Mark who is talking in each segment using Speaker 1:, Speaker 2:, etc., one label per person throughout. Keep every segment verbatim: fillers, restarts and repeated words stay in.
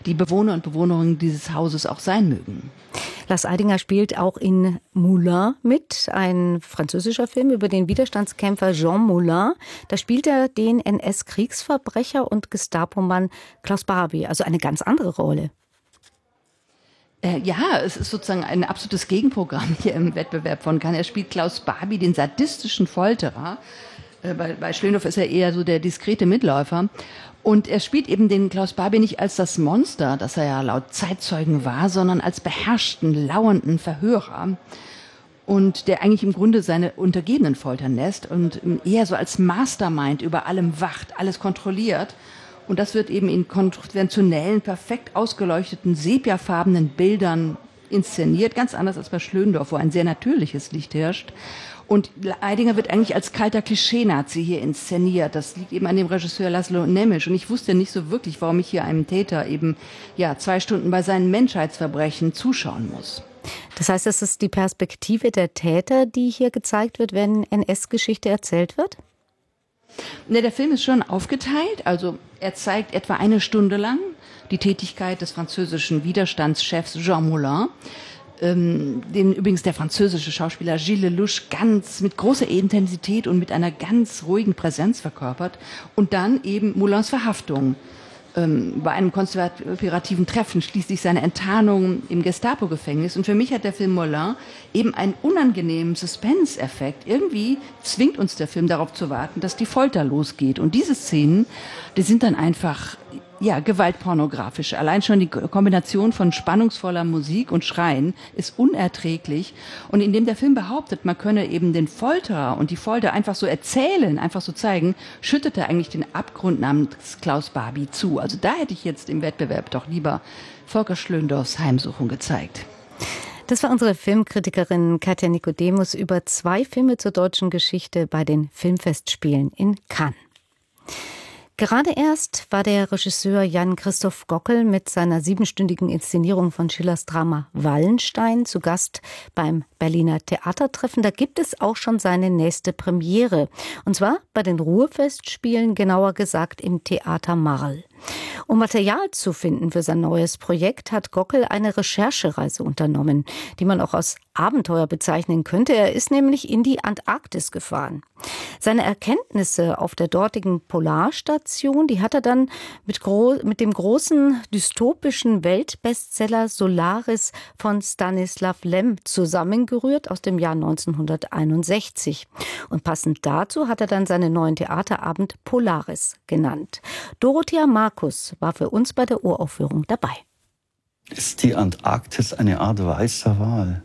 Speaker 1: die Bewohner und Bewohnerinnen dieses Hauses auch sein mögen.
Speaker 2: Lars Eidinger spielt auch in Moulin mit, ein französischer Film über den Widerstandskämpfer Jean Moulin. Da spielt er den N S-Kriegsverbrecher und Gestapo-Mann Klaus Barbie, also eine ganz andere Rolle.
Speaker 1: Äh, ja, es ist sozusagen ein absolutes Gegenprogramm hier im Wettbewerb von Cannes. Er spielt Klaus Barbie, den sadistischen Folterer. Äh, bei, bei Schlöndorff ist er eher so der diskrete Mitläufer. Und er spielt eben den Klaus Barbie nicht als das Monster, das er ja laut Zeitzeugen war, sondern als beherrschten, lauernden Verhörer. Und der eigentlich im Grunde seine Untergebenen foltern lässt und eher so als Mastermind über allem wacht, alles kontrolliert. Und das wird eben in konventionellen, perfekt ausgeleuchteten, sepiafarbenen Bildern inszeniert, ganz anders als bei Schlöndorff, wo ein sehr natürliches Licht herrscht. Und Eidinger wird eigentlich als kalter Klischee-Nazi hier inszeniert. Das liegt eben an dem Regisseur Laszlo Nemes. Und ich wusste nicht so wirklich, warum ich hier einem Täter eben ja zwei Stunden bei seinen Menschheitsverbrechen zuschauen muss.
Speaker 2: Das heißt, es ist die Perspektive der Täter, die hier gezeigt wird, wenn N S-Geschichte erzählt wird?
Speaker 1: Ne, der Film ist schon aufgeteilt. Also er zeigt etwa eine Stunde lang die Tätigkeit des französischen Widerstandschefs Jean Moulin, ähm, den übrigens der französische Schauspieler Gilles Lelouch ganz mit großer Intensität und mit einer ganz ruhigen Präsenz verkörpert. Und dann eben Moulins Verhaftung. Ähm, bei einem konspirativen Treffen, schließlich seine Enttarnung im Gestapo-Gefängnis. Und für mich hat der Film Moulin eben einen unangenehmen Suspense-Effekt. Irgendwie zwingt uns der Film darauf zu warten, dass die Folter losgeht. Und diese Szenen, die sind dann einfach ja, gewaltpornografisch. Allein schon die Kombination von spannungsvoller Musik und Schreien ist unerträglich. Und indem der Film behauptet, man könne eben den Folterer und die Folter einfach so erzählen, einfach so zeigen, schüttet er eigentlich den Abgrund namens Klaus Barbie zu. Also da hätte ich jetzt im Wettbewerb doch lieber Volker Schlöndorffs Heimsuchung gezeigt.
Speaker 2: Das war unsere Filmkritikerin Katja Nikodemus über zwei Filme zur deutschen Geschichte bei den Filmfestspielen in Cannes. Gerade erst war der Regisseur Jan-Christoph Gockel mit seiner siebenstündigen Inszenierung von Schillers Drama Wallenstein zu Gast beim Berliner Theatertreffen. Da gibt es auch schon seine nächste Premiere. Und zwar bei den Ruhrfestspielen, genauer gesagt im Theater Marl. Um Material zu finden für sein neues Projekt, hat Gockel eine Recherchereise unternommen, die man auch als Abenteuer bezeichnen könnte. Er ist nämlich in die Antarktis gefahren. Seine Erkenntnisse auf der dortigen Polarstation, die hat er dann mit, gro- mit dem großen dystopischen Weltbestseller Solaris von Stanislav Lem zusammengerührt aus dem Jahr neunzehnhunderteinundsechzig. Und passend dazu hat er dann seinen neuen Theaterabend Polaris genannt. Dorothea Markus war für uns bei der Uraufführung dabei.
Speaker 3: Ist die Antarktis eine Art weißer Wal?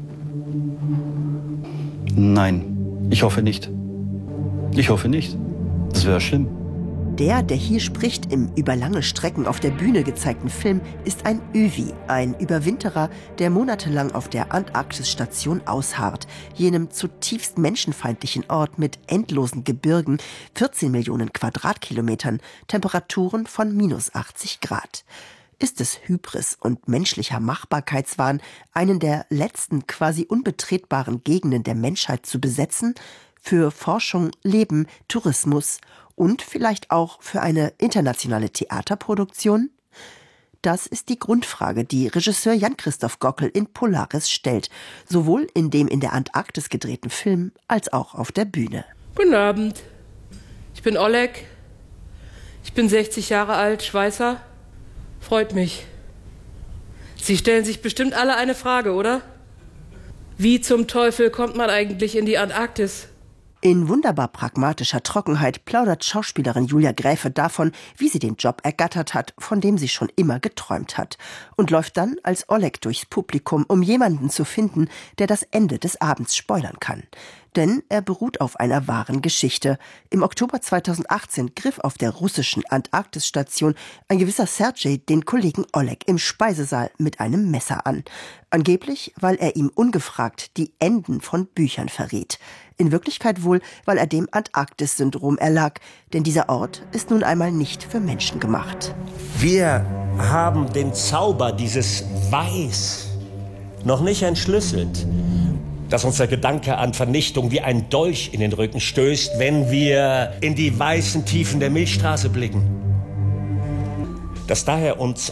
Speaker 3: Nein, ich hoffe nicht. Ich hoffe nicht. Das wäre schlimm.
Speaker 4: Der, der hier spricht, im über lange Strecken auf der Bühne gezeigten Film, ist ein Övi, ein Überwinterer, der monatelang auf der Antarktisstation ausharrt, jenem zutiefst menschenfeindlichen Ort mit endlosen Gebirgen, vierzehn Millionen Quadratkilometern, Temperaturen von minus achtzig Grad. Ist es Hybris und menschlicher Machbarkeitswahn, einen der letzten quasi unbetretbaren Gegenden der Menschheit zu besetzen? Für Forschung, Leben, Tourismus und vielleicht auch für eine internationale Theaterproduktion? Das ist die Grundfrage, die Regisseur Jan-Christoph Gockel in Polaris stellt, sowohl in dem in der Antarktis gedrehten Film als auch auf der Bühne.
Speaker 5: Guten Abend, ich bin Oleg, ich bin sechzig Jahre alt, Schweißer. Freut mich. Sie stellen sich bestimmt alle eine Frage, oder? Wie zum Teufel kommt man eigentlich in die Antarktis?
Speaker 4: In wunderbar pragmatischer Trockenheit plaudert Schauspielerin Julia Gräfe davon, wie sie den Job ergattert hat, von dem sie schon immer geträumt hat. Und läuft dann als Oleg durchs Publikum, um jemanden zu finden, der das Ende des Abends spoilern kann. Denn er beruht auf einer wahren Geschichte. Im Oktober zweitausendachtzehn griff auf der russischen Antarktisstation ein gewisser Sergej den Kollegen Oleg im Speisesaal mit einem Messer an. Angeblich, weil er ihm ungefragt die Enden von Büchern verriet. In Wirklichkeit wohl, weil er dem Antarktis-Syndrom erlag. Denn dieser Ort ist nun einmal nicht für Menschen gemacht.
Speaker 6: Wir haben den Zauber dieses Weiß noch nicht entschlüsselt, dass uns der Gedanke an Vernichtung wie ein Dolch in den Rücken stößt, wenn wir in die weißen Tiefen der Milchstraße blicken. Dass daher uns